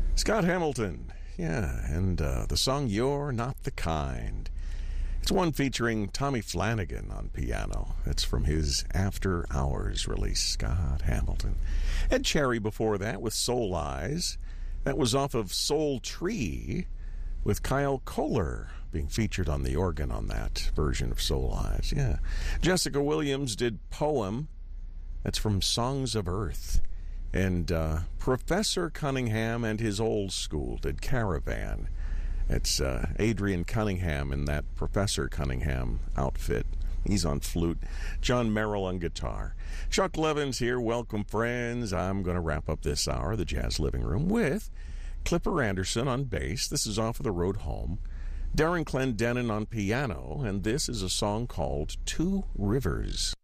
Scott Hamilton, yeah, and the song You're Not the Kind. It's one featuring Tommy Flanagan on piano. It's from his After Hours release, Scott Hamilton. Ed Cherry before that with Soul Eyes. That was off of Soul Tree with Kyle Kohler being featured on the organ on that version of Soul Eyes. Yeah. Jessica Williams did Poem. That's from Songs of Earth. And Professor Cunningham and his old school did Caravan. It's Adrian Cunningham in that Professor Cunningham outfit. He's on flute. John Merrill on guitar. Chuck Levins here. Welcome, friends. I'm going to wrap up this hour, the Jazz Living Room, with Clipper Anderson on bass. This is Off of the Road Home. Darren Clendenin on piano. And this is a song called Two Rivers.